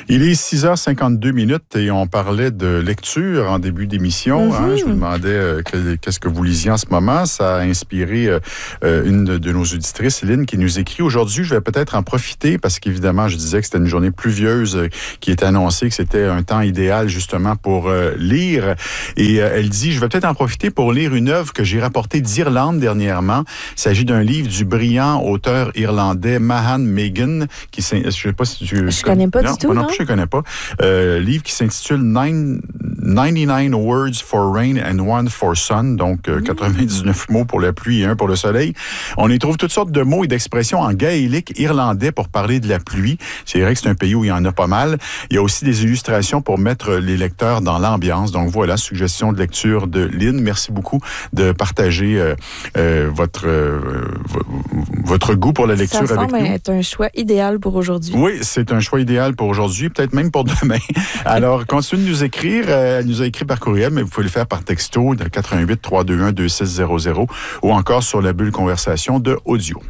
Il est 6h52 et on parlait de lecture en début d'émission. Je vous demandais qu'est-ce que vous lisiez en ce moment. Ça a inspiré une de nos auditrices, Lynn, qui nous écrit. Aujourd'hui, je vais peut-être en profiter parce qu'évidemment, je disais que c'était une journée pluvieuse qui était annoncée, que c'était un temps idéal justement pour lire. Et elle dit, je vais peut-être en profiter pour lire une œuvre que j'ai rapportée d'Irlande dernièrement. Il s'agit d'un livre du brillant auteur irlandais Mahan Megan, qui je sais pas si tu... Je connais pas du tout, non? Je ne connais pas. Livre qui s'intitule 99 Words for Rain and One for Sun, donc 99 mots pour la pluie et un pour le soleil. On y trouve toutes sortes de mots et d'expressions en gaélique irlandais pour parler de la pluie. C'est vrai que c'est un pays où il y en a pas mal. Il y a aussi des illustrations pour mettre les lecteurs dans l'ambiance. Donc voilà, suggestion de lecture de Lynn. Merci beaucoup de partager votre goût pour la lecture avec nous. Ça semble être un choix idéal pour aujourd'hui. Oui, c'est un choix idéal pour aujourd'hui, peut-être même pour demain. Alors, continuez de nous écrire. Elle nous a écrit par courriel, mais vous pouvez le faire par texto de 88 321 2600 ou encore sur la bulle conversation de audio.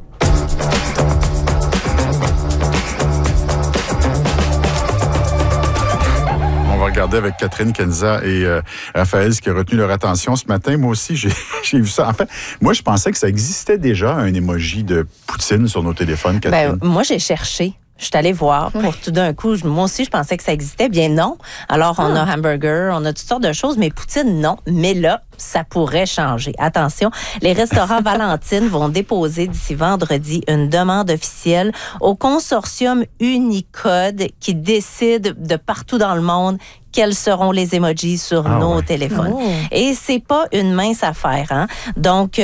On va regarder avec Catherine, Kenza et Raphaël ce qui a retenu leur attention ce matin. Moi aussi, j'ai vu ça. En fait, moi, je pensais que ça existait déjà, un emoji de Poutine sur nos téléphones, Catherine. Moi, j'ai cherché. Je suis allée voir pour tout d'un coup. Moi aussi, je pensais que ça existait. Bien non. Alors, on a hamburger, on a toutes sortes de choses, mais Poutine, non. Mais là, ça pourrait changer. Attention, les restaurants Valentine vont déposer d'ici vendredi une demande officielle au consortium Unicode qui décide de partout dans le monde quels seront les emojis sur nos téléphones. Et c'est pas une mince affaire, hein. Donc,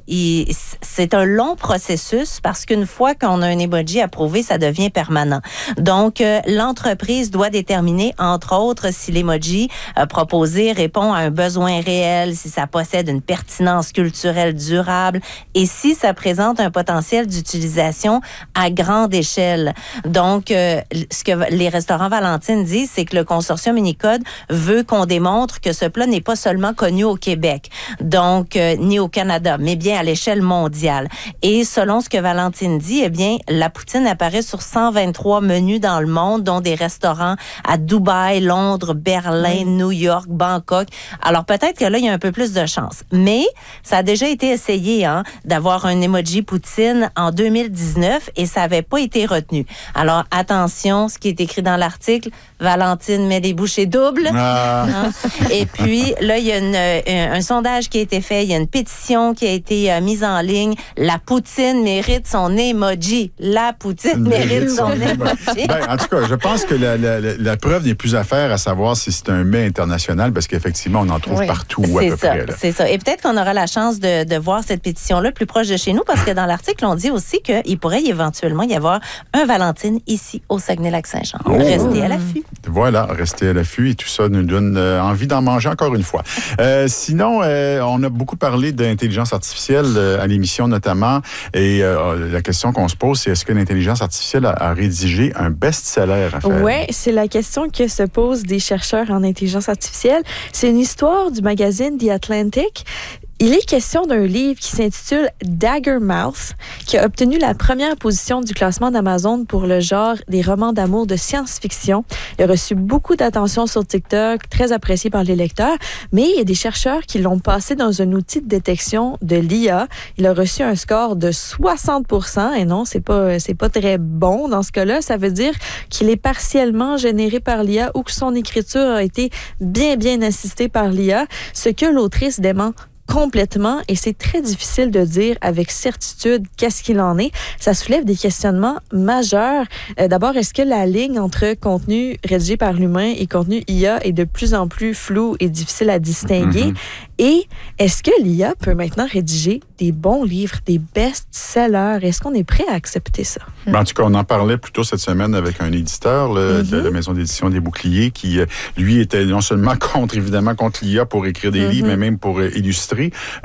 c'est un long processus parce qu'une fois qu'on a un emoji approuvé, ça devient permanent. Donc, l'entreprise doit déterminer, entre autres, si l'emoji proposé répond à un besoin réel, si ça possède une pertinence culturelle durable et si ça présente un potentiel d'utilisation à grande échelle. Donc, ce que les restaurants Valentine disent, c'est que le consortium Unicode veut qu'on démontre que ce plat n'est pas seulement connu au Québec, donc ni au Canada, mais bien à l'échelle mondiale. Et selon ce que Valentine dit, eh bien, la poutine apparaît sur 123 menus dans le monde, dont des restaurants à Dubaï, Londres, Berlin, New York, Bangkok. Alors peut-être que là, il y a un peu plus de chance. Mais ça a déjà été essayé, d'avoir un emoji poutine en 2019 et ça n'avait pas été retenu. Alors attention, ce qui est écrit dans l'article, Valentine met des bouchées doubles. Et puis, là, il y a un sondage qui a été fait, il y a une pétition qui a été mise en ligne. La poutine mérite son emoji. La poutine mérite son emoji. En tout cas, je pense que la preuve n'est plus à faire à savoir si c'est un mets international, parce qu'effectivement, on en trouve partout à peu près. C'est ça. Et peut-être qu'on aura la chance de voir cette pétition-là plus proche de chez nous, parce que dans l'article, on dit aussi qu'il pourrait éventuellement y avoir un Valentine ici au Saguenay-Lac-Saint-Jean. Restez à l'affût. Voilà, restez à l'affût et tout ça nous donne envie d'en manger encore une fois. Sinon, on a beaucoup parlé d'intelligence artificielle à l'émission notamment et la question qu'on se pose, c'est est-ce que l'intelligence artificielle a rédigé un best-seller? Oui, c'est la question que se posent des chercheurs en intelligence artificielle. C'est une histoire du magazine The Atlantic. Il est question d'un livre qui s'intitule Daggermouth, qui a obtenu la première position du classement d'Amazon pour le genre des romans d'amour de science-fiction. Il a reçu beaucoup d'attention sur TikTok, très apprécié par les lecteurs, mais il y a des chercheurs qui l'ont passé dans un outil de détection de l'IA. Il a reçu un score de 60%, et non, c'est pas très bon dans ce cas-là. Ça veut dire qu'il est partiellement généré par l'IA ou que son écriture a été bien assistée par l'IA, ce que l'autrice dément complètement, et c'est très difficile de dire avec certitude qu'est-ce qu'il en est. Ça soulève des questionnements majeurs. D'abord, est-ce que la ligne entre contenu rédigé par l'humain et contenu IA est de plus en plus floue et difficile à distinguer? Et est-ce que l'IA peut maintenant rédiger des bons livres, des best-sellers? Est-ce qu'on est prêt à accepter ça? En tout cas, on en parlait plus tôt cette semaine avec un éditeur de la maison d'édition des Boucliers qui, lui, était non seulement contre l'IA pour écrire des livres, mais même pour illustrer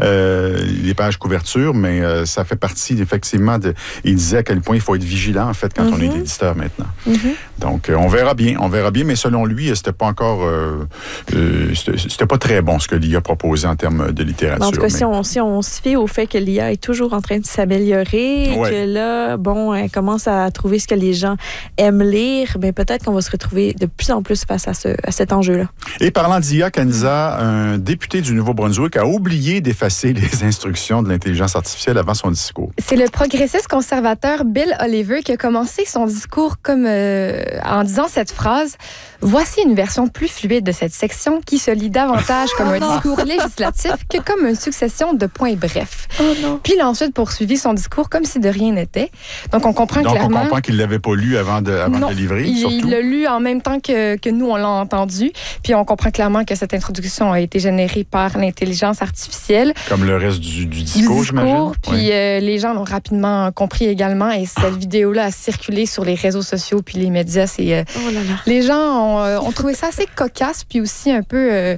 les pages couverture, mais ça fait partie, effectivement, il disait à quel point il faut être vigilant, en fait, quand on est éditeur maintenant. Donc, on verra bien, mais selon lui, c'était pas encore... c'était pas très bon, ce que l'IA proposait. composer en termes de littérature. En tout cas, si on se fie au fait que l'IA est toujours en train de s'améliorer et que là, elle commence à trouver ce que les gens aiment lire, bien peut-être qu'on va se retrouver de plus en plus face à cet enjeu-là. Et parlant d'IA, Kanisa, un député du Nouveau-Brunswick a oublié d'effacer les instructions de l'intelligence artificielle avant son discours. C'est le progressiste conservateur Bill Oliver qui a commencé son discours en disant cette phrase « Voici une version plus fluide de cette section qui se lit davantage comme un discours législatif que comme une succession de points brefs. » Puis il a ensuite poursuivi son discours comme si de rien n'était. Donc on comprend clairement... on comprend qu'il ne l'avait pas lu avant de livrer, surtout. Il l'a lu en même temps que nous, on l'a entendu. Puis on comprend clairement que cette introduction a été générée par l'intelligence artificielle. Comme le reste du discours, j'imagine. Puis les gens l'ont rapidement compris également. Et cette vidéo-là a circulé sur les réseaux sociaux puis les médias. Les gens ont trouvé ça assez cocasse, puis aussi un peu...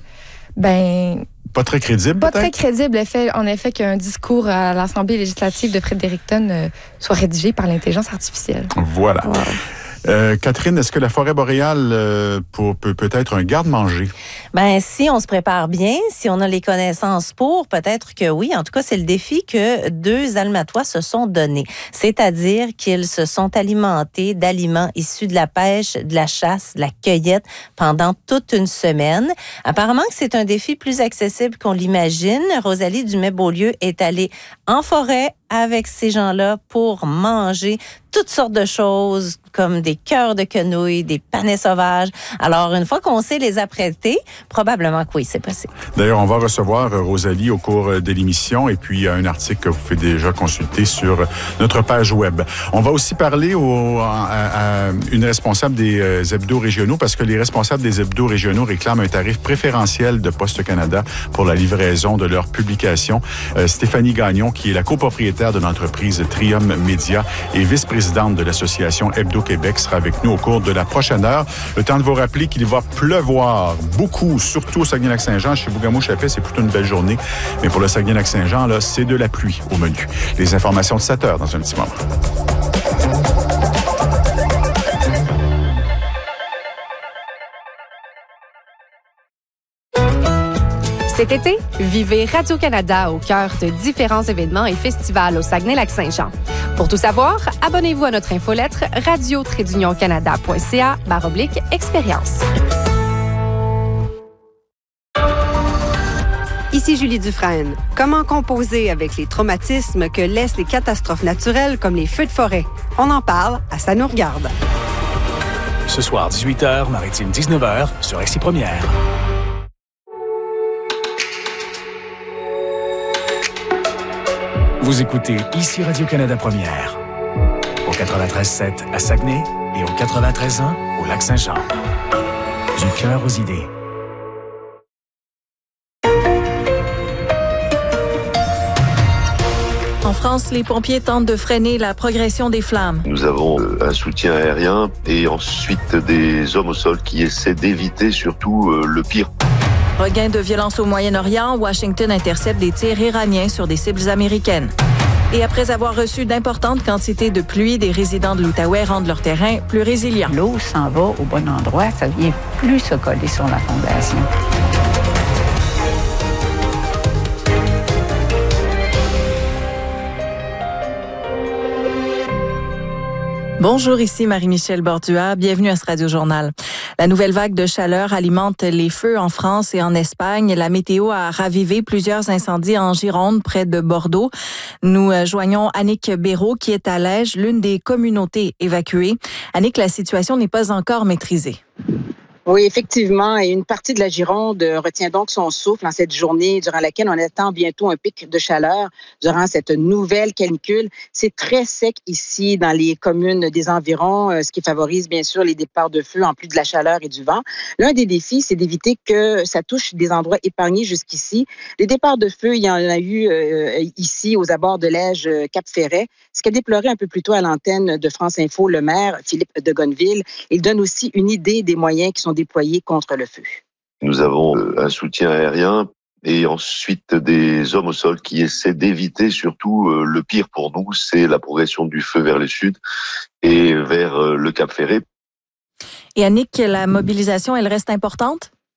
pas très crédible, Pas très crédible, en effet, qu'un discours à l'Assemblée législative de Fredericton soit rédigé par l'intelligence artificielle. Voilà. Wow. Catherine, est-ce que la forêt boréale peut être un garde-manger? Ben, si on se prépare bien, si on a les connaissances peut-être que oui. En tout cas, c'est le défi que 2 Almatois se sont donnés. C'est-à-dire qu'ils se sont alimentés d'aliments issus de la pêche, de la chasse, de la cueillette pendant toute une semaine. Apparemment que c'est un défi plus accessible qu'on l'imagine. Rosalie Dumais-Beaulieu est allée en forêt avec ces gens-là pour manger toutes sortes de choses, comme des cœurs de quenouilles, des panais sauvages. Alors, une fois qu'on sait les apprêter, probablement que oui, c'est possible. D'ailleurs, on va recevoir Rosalie au cours de l'émission et puis un article que vous pouvez déjà consulter sur notre page web. On va aussi parler à une responsable des hebdos régionaux parce que les responsables des hebdos régionaux réclament un tarif préférentiel de Poste Canada pour la livraison de leurs publications. Stéphanie Gagnon, qui est la copropriétaire de l'entreprise Trium Média et vice-présidente de l'association Hebdo Québec, sera avec nous au cours de la prochaine heure. Le temps de vous rappeler qu'il va pleuvoir beaucoup, surtout au Saguenay-Lac-Saint-Jean. Chez Bougamau-Chapais, c'est plutôt une belle journée. Mais pour le Saguenay-Lac-Saint-Jean, là, c'est de la pluie au menu. Les informations de 7 heures dans un petit moment. Cet été, vivez Radio-Canada au cœur de différents événements et festivals au Saguenay-Lac-Saint-Jean. Pour tout savoir, abonnez-vous à notre infolettre radio-canada.ca/expérience. Ici Julie Dufresne. Comment composer avec les traumatismes que laissent les catastrophes naturelles comme les feux de forêt? On en parle à Ça nous regarde. Ce soir, 18h, Maritime 19h, sur RCI Première. Vous écoutez ici Radio-Canada Première, au 93.7 à Saguenay et au 93.1 au Lac-Saint-Jean. Du cœur aux idées. En France, les pompiers tentent de freiner la progression des flammes. Nous avons un soutien aérien et ensuite des hommes au sol qui essaient d'éviter surtout le pire. Regain de violence au Moyen-Orient, Washington intercepte des tirs iraniens sur des cibles américaines. Et après avoir reçu d'importantes quantités de pluie, des résidents de l'Outaouais rendent leur terrain plus résilient. L'eau s'en va au bon endroit, ça vient plus se coller sur la fondation. Bonjour, ici Marie-Michel Bordua. Bienvenue à ce Radio-Journal. La nouvelle vague de chaleur alimente les feux en France et en Espagne. La météo a ravivé plusieurs incendies en Gironde, près de Bordeaux. Nous joignons Annick Béraud, qui est à Lège, l'une des communautés évacuées. Annick, la situation n'est pas encore maîtrisée. Oui, effectivement. Et une partie de la Gironde retient donc son souffle en cette journée durant laquelle on attend bientôt un pic de chaleur durant cette nouvelle canicule. C'est très sec ici dans les communes des environs, ce qui favorise bien sûr les départs de feu en plus de la chaleur et du vent. L'un des défis, c'est d'éviter que ça touche des endroits épargnés jusqu'ici. Les départs de feu, il y en a eu ici aux abords de Lège, Cap-Ferret. Ce qu'a déploré un peu plus tôt à l'antenne de France Info le maire, Philippe de Gonneville. Il donne aussi une idée des moyens qui sont déployés contre le feu. Nous avons un soutien aérien et ensuite des hommes au sol qui essaient d'éviter surtout le pire pour nous, c'est la progression du feu vers le sud et vers le Cap-Ferret. Et Annick, la mobilisation, elle reste importante?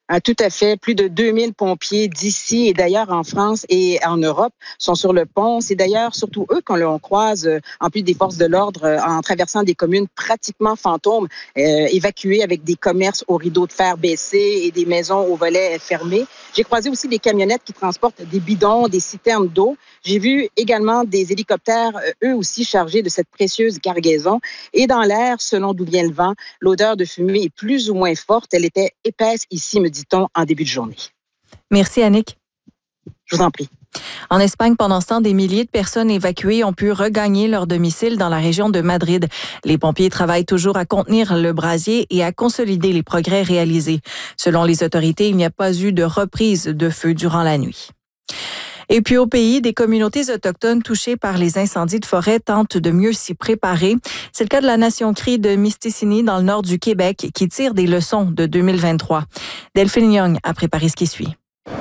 Ah, tout à fait. Plus de 2000 pompiers d'ici et d'ailleurs en France et en Europe sont sur le pont. C'est d'ailleurs surtout eux qu'on croise, en plus des forces de l'ordre, en traversant des communes pratiquement fantômes, évacuées avec des commerces aux rideaux de fer baissés et des maisons aux volets fermés. J'ai croisé aussi des camionnettes qui transportent des bidons, des citernes d'eau. J'ai vu également des hélicoptères, eux aussi chargés de cette précieuse cargaison. Et dans l'air, selon d'où vient le vent, l'odeur de fumée est plus ou moins forte. Elle était épaisse ici, me dit-on, en début de journée. Merci, Annick. Je vous en prie. En Espagne, pendant ce temps, des milliers de personnes évacuées ont pu regagner leur domicile dans la région de Madrid. Les pompiers travaillent toujours à contenir le brasier et à consolider les progrès réalisés. Selon les autorités, il n'y a pas eu de reprise de feu durant la nuit. Et puis au pays, des communautés autochtones touchées par les incendies de forêt tentent de mieux s'y préparer. C'est le cas de la Nation Cri de Mistassini dans le nord du Québec qui tire des leçons de 2023. Delphine Young a préparé ce qui suit.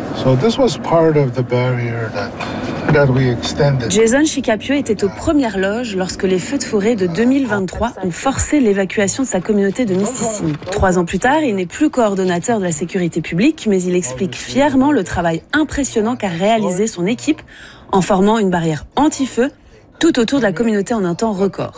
Jason Chicapio était aux premières loges lorsque les feux de forêt de 2023 ont forcé l'évacuation de sa communauté de Mistassini. 3 ans plus tard, il n'est plus coordonnateur de la sécurité publique, mais il explique fièrement le travail impressionnant qu'a réalisé son équipe en formant une barrière anti-feu tout autour de la communauté en un temps record.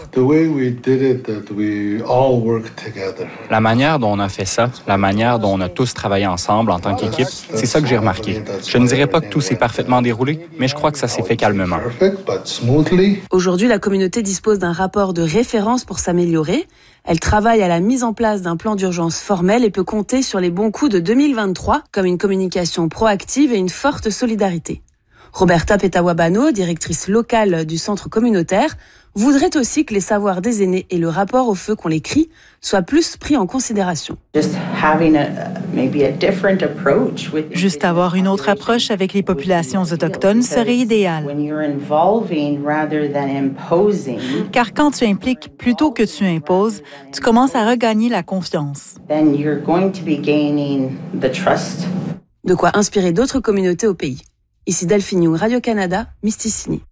La manière dont on a fait ça, la manière dont on a tous travaillé ensemble en tant qu'équipe, c'est ça que j'ai remarqué. Je ne dirais pas que tout s'est parfaitement déroulé, mais je crois que ça s'est fait calmement. Aujourd'hui, la communauté dispose d'un rapport de référence pour s'améliorer. Elle travaille à la mise en place d'un plan d'urgence formel et peut compter sur les bons coups de 2023, comme une communication proactive et une forte solidarité. Roberta Petawabano, directrice locale du centre communautaire, voudrait aussi que les savoirs des aînés et le rapport au feu qu'on les crie soient plus pris en considération. Juste avoir une autre approche avec les populations autochtones serait idéal. Car quand tu impliques plutôt que tu imposes, tu commences à regagner la confiance. De quoi inspirer d'autres communautés au pays. Ici Delphine Young, Radio-Canada, Mistassini.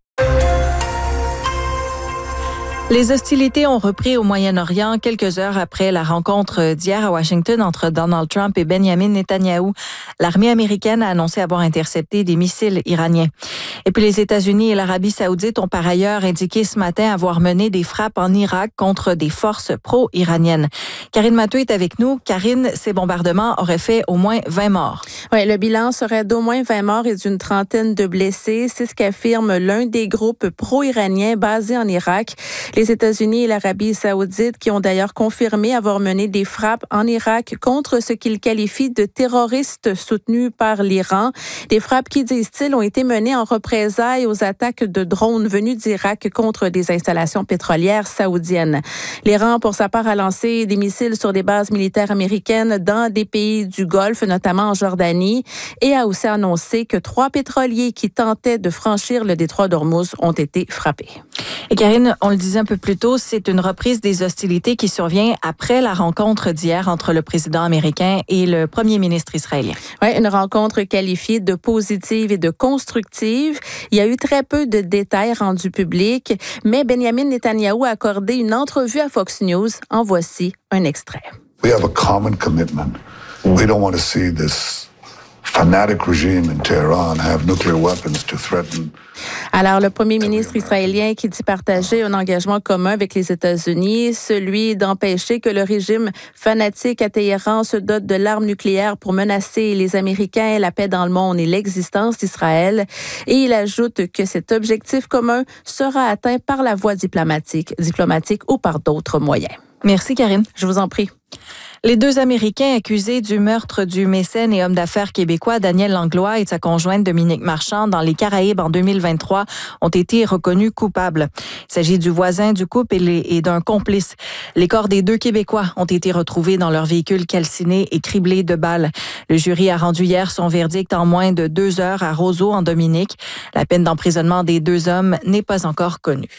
Les hostilités ont repris au Moyen-Orient quelques heures après la rencontre d'hier à Washington entre Donald Trump et Benjamin Netanyahou. L'armée américaine a annoncé avoir intercepté des missiles iraniens. Et puis les États-Unis et l'Arabie saoudite ont par ailleurs indiqué ce matin avoir mené des frappes en Irak contre des forces pro-iraniennes. Karine Mathieu est avec nous. Karine, ces bombardements auraient fait au moins 20 morts. Oui, le bilan serait d'au moins 20 morts et d'une trentaine de blessés. C'est ce qu'affirme l'un des groupes pro-iraniens basés en Irak. Les États-Unis et l'Arabie saoudite qui ont d'ailleurs confirmé avoir mené des frappes en Irak contre ce qu'ils qualifient de terroristes soutenus par l'Iran. Des frappes qui, disent-ils, ont été menées en représailles aux attaques de drones venus d'Irak contre des installations pétrolières saoudiennes. L'Iran, pour sa part, a lancé des missiles sur des bases militaires américaines dans des pays du Golfe, notamment en Jordanie, et a aussi annoncé que 3 pétroliers qui tentaient de franchir le détroit d'Ormuz ont été frappés. Et Karine, on le disait un peu plus tôt, c'est une reprise des hostilités qui survient après la rencontre d'hier entre le président américain et le premier ministre israélien. Oui, une rencontre qualifiée de positive et de constructive. Il y a eu très peu de détails rendus publics, mais Benjamin Netanyahou a accordé une entrevue à Fox News. En voici un extrait. We have a common commitment. We don't want to see this fanatic regime in Tehran have nuclear weapons to threaten. Alors, le premier ministre israélien qui dit partager un engagement commun avec les États-Unis, celui d'empêcher que le régime fanatique à Téhéran se dote de l'arme nucléaire pour menacer les Américains, la paix dans le monde et l'existence d'Israël. Et il ajoute que cet objectif commun sera atteint par la voie diplomatique ou par d'autres moyens. Merci, Karine. Je vous en prie. Les 2 Américains accusés du meurtre du mécène et homme d'affaires québécois Daniel Langlois et de sa conjointe Dominique Marchand dans les Caraïbes en 2023 ont été reconnus coupables. Il s'agit du voisin du couple et d'un complice. Les corps des 2 Québécois ont été retrouvés dans leur véhicule calciné et criblé de balles. Le jury a rendu hier son verdict en moins de 2 heures à Roseau, en Dominique. La peine d'emprisonnement des 2 hommes n'est pas encore connue.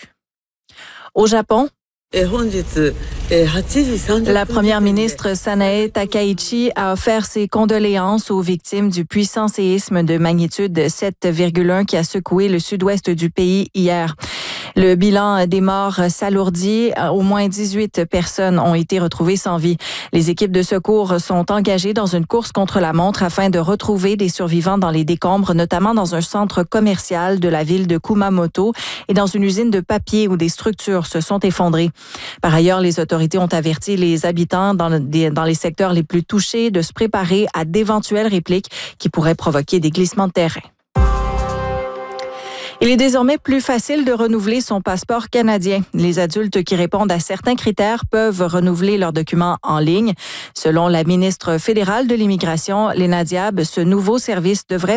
Au Japon, la première ministre Sanae Takaichi a offert ses condoléances aux victimes du puissant séisme de magnitude 7,1 qui a secoué le sud-ouest du pays hier. Le bilan des morts s'alourdit. Au moins 18 personnes ont été retrouvées sans vie. Les équipes de secours sont engagées dans une course contre la montre afin de retrouver des survivants dans les décombres, notamment dans un centre commercial de la ville de Kumamoto et dans une usine de papier où des structures se sont effondrées. Par ailleurs, les autorités ont averti les habitants dans les secteurs les plus touchés de se préparer à d'éventuelles répliques qui pourraient provoquer des glissements de terrain. Il est désormais plus facile de renouveler son passeport canadien. Les adultes qui répondent à certains critères peuvent renouveler leurs documents en ligne. Selon la ministre fédérale de l'Immigration, Léna Diab, ce nouveau service devrait